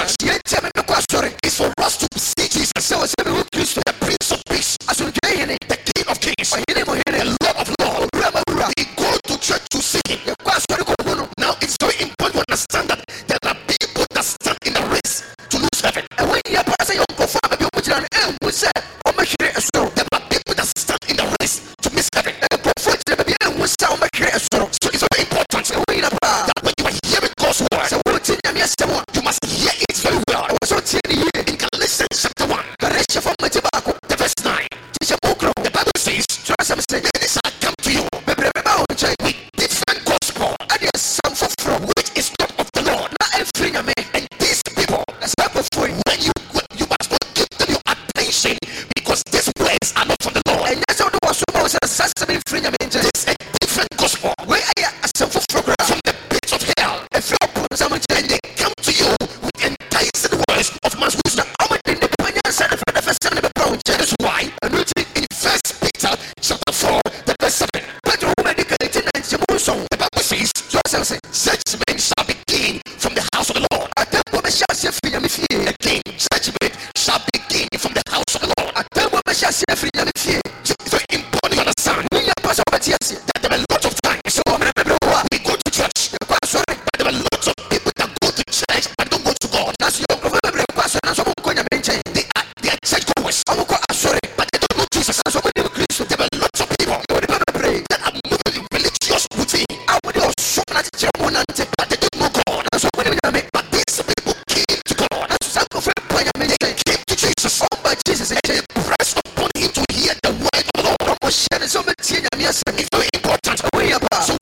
church is for us to see Jesus, the Prince of Peace, the King of Kings, the Lord of Lords. We go to church to see him. Now it's very important to understand that there are people that stand in the race to lose heaven. There are people that stand in the race to miss heaven. So it's very important that when you are hearing God's word, you must hear it very well. In Galatians chapter 1, the verse 9, the Bible says, many shall come to you with different gospel, which is not of the Lord. And these people, when you must not give them your attention, because these words are not from the Lord. This is a different gospel from the pit of hell, and they come to you with enticing words of man's wisdom. That is why in 1 Peter chapter 4, the verse 7, the Bible says, judgment shall begin from the house of the Lord. Again, judgment shall begin from the house of the Lord. It's very important to understand that there are lots of times we go to church, but there are lots of people that go to church but don't go to God. They are church goers, but they don't know Jesus. There are lots of people that are moving religious routine, but they don't know God. But these people came to God. They came to Jesus. They pressed upon him to hear the word of the Lord. It's very important. So